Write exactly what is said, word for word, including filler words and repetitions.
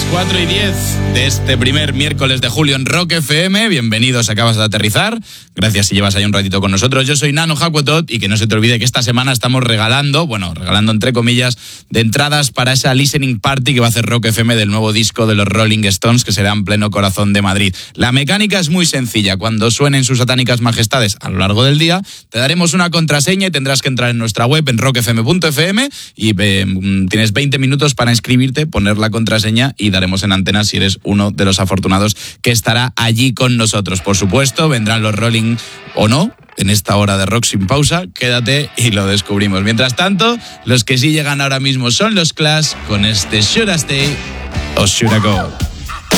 cuatro y diez de este primer miércoles de julio en Rock F M. Bienvenidos, acabas de aterrizar. Gracias si llevas ahí un ratito con nosotros. Yo soy Nano Hakuetot y que no se te olvide que esta semana estamos regalando, bueno, regalando entre comillas, de entradas para esa listening party que va a hacer Rock F M del nuevo disco de los Rolling Stones, que será en pleno corazón de Madrid. La mecánica es muy sencilla. Cuando suenen sus satánicas majestades a lo largo del día, te daremos una contraseña y tendrás que entrar en nuestra web en rock f m punto f m y eh, tienes veinte minutos para inscribirte, poner la contraseña y daremos en antena si eres uno de los afortunados que estará allí con nosotros. Por supuesto, vendrán los Rolling o no en esta hora de Rock sin pausa. Quédate y lo descubrimos. Mientras tanto, los que sí llegan ahora mismo son los Clash con este Should I Stay o Should I Go.